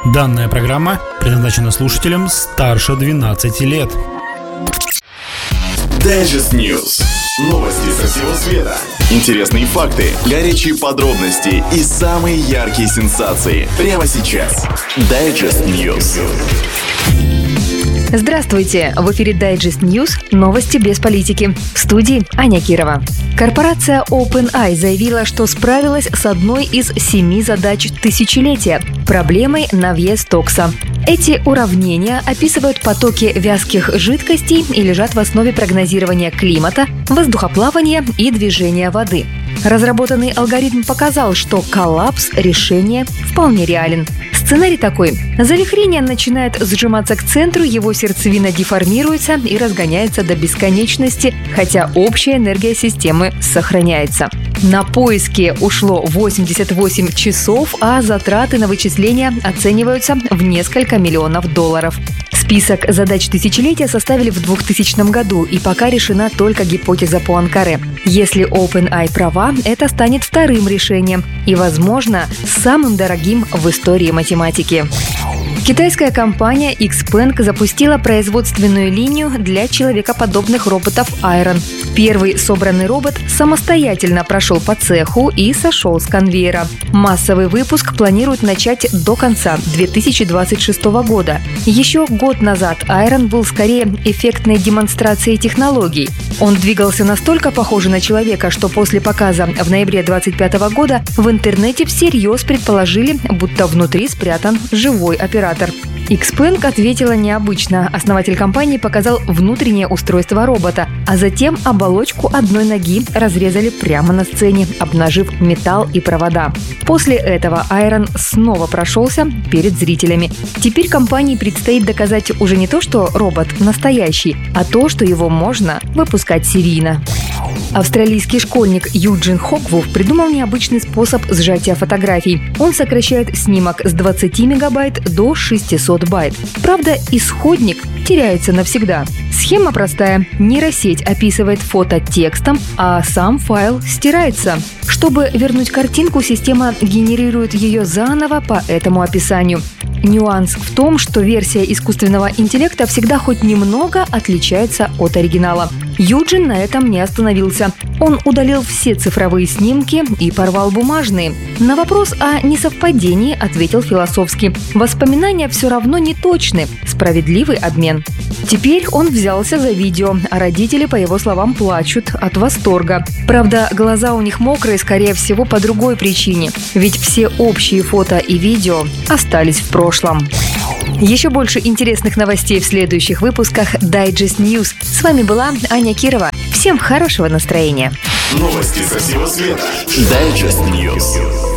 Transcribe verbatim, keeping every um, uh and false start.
Данная программа предназначена слушателям старше двенадцати лет. Digest News. Новости со всего света. Интересные факты, горячие подробности и самые яркие сенсации. Прямо сейчас. Digest News. Здравствуйте! В эфире Digest News. Новости без политики. В студии Аня Кирова. Корпорация OpenAI заявила, что справилась с одной из семи задач тысячелетия – проблемой Навье-Стокса. Эти уравнения описывают потоки вязких жидкостей и лежат в основе прогнозирования климата, воздухоплавания и движения воды. Разработанный алгоритм показал, что коллапс решения вполне реален. Сценарий такой. Завихрение начинает сжиматься к центру, его сердцевина деформируется и разгоняется до бесконечности, хотя общая энергия системы сохраняется. На поиски ушло восемьдесят восемь часов, а затраты на вычисления оцениваются в несколько миллионов долларов. Список задач тысячелетия составили в двухтысячном году, и пока решена только гипотеза Пуанкаре. Если OpenAI права, это станет вторым решением и, возможно, самым дорогим в истории математики. Китайская компания Xpeng запустила производственную линию для человекоподобных роботов Iron. Первый собранный робот самостоятельно прошел по цеху и сошел с конвейера. Массовый выпуск планируют начать до конца две тысячи двадцать шестого года. Еще год назад Iron был скорее эффектной демонстрацией технологий. Он двигался настолько похоже на человека, что после показа в ноябре двадцать пятого года в интернете всерьез предположили, будто внутри спрятан живой оператор. Xpeng ответила необычно. Основатель компании показал внутреннее устройство робота, а затем оболочку одной ноги разрезали прямо на сцене, обнажив металл и провода. После этого Iron снова прошелся перед зрителями. Теперь компании предстоит доказать уже не то, что робот настоящий, а то, что его можно выпускать серийно. Австралийский школьник Юджин Хоквуф придумал необычный способ сжатия фотографий. Он сокращает снимок с двадцати мегабайт до шестисот байт. Правда, исходник теряется навсегда. Схема простая. Нейросеть описывает фото текстом, а сам файл стирается. Чтобы вернуть картинку, система генерирует ее заново по этому описанию. Нюанс в том, что версия искусственного интеллекта всегда хоть немного отличается от оригинала. Юджин на этом не остановился. Он удалил все цифровые снимки и порвал бумажные. На вопрос о несовпадении ответил философски: воспоминания все равно не точны. Справедливый обмен. Теперь он взялся за видео, а родители, по его словам, плачут от восторга. Правда, глаза у них мокрые, скорее всего, по другой причине. Ведь все общие фото и видео остались в прошлом. Еще больше интересных новостей в следующих выпусках Digest News. С вами была Аня Кирова. Всем хорошего настроения. Новости со всего света. Digest News.